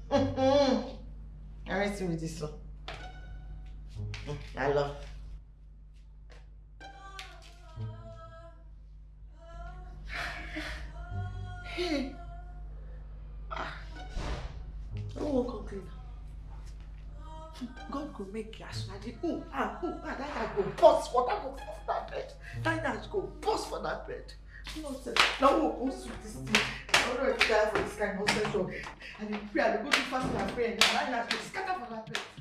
I rest with this one. I love. Hey. I won't complain. God could make gas. That I go bust for that bed. That go bust for that bed. Nonsense. Now we'll go through this thing. I don't know if you die for this kind of nonsense. And then pray, I go to fast and pray, and then I go scatter for that bed.